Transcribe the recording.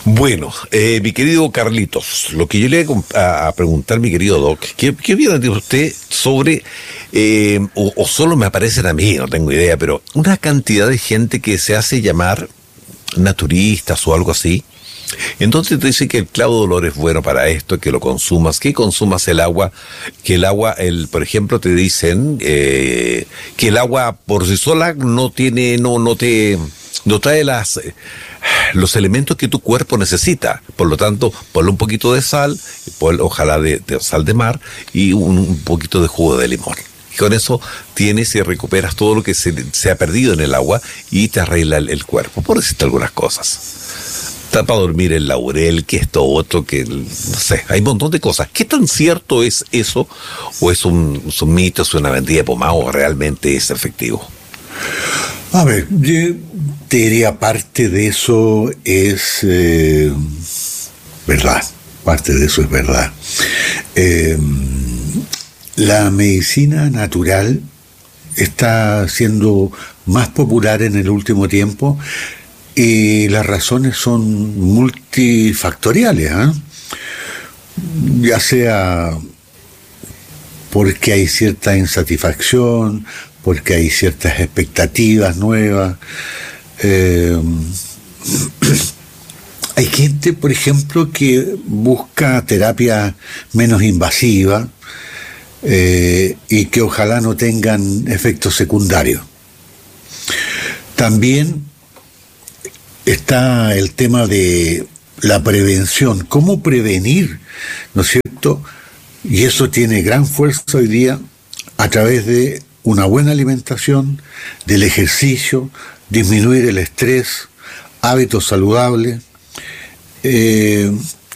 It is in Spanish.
Bueno, mi querido Carlitos, lo que yo le voy a preguntar, mi querido Doc, ¿qué opina de usted sobre, o solo me aparecen a mí, no tengo idea, pero una cantidad de gente que se hace llamar naturistas o algo así? Entonces te dice que el clavo de olor es bueno para esto, que lo consumas, que consumas el agua, que el agua, por ejemplo, te dicen que el agua por sí sola no tiene, no trae los elementos que tu cuerpo necesita. Por lo tanto, ponle un poquito de sal, ojalá de sal de mar, y un poquito de jugo de limón. Y con eso tienes y recuperas todo lo que se ha perdido en el agua y te arregla el cuerpo, por decirte algunas cosas. Está para dormir el laurel, que esto otro, que no sé, hay un montón de cosas. ¿Qué tan cierto es eso? ¿O es un mito, es una vendida de pomada, o realmente es efectivo? A ver, yo te diría, parte de eso es verdad, parte de eso es verdad. La medicina natural está siendo más popular en el último tiempo y las razones son multifactoriales, ¿eh? Ya sea porque hay cierta insatisfacción, porque hay ciertas expectativas nuevas. Hay gente, por ejemplo, que busca terapia menos invasiva y que ojalá no tengan efectos secundarios. También está el tema de la prevención. ¿Cómo prevenir? ¿No es cierto? Y eso tiene gran fuerza hoy día a través de una buena alimentación, del ejercicio, disminuir el estrés, hábitos saludables.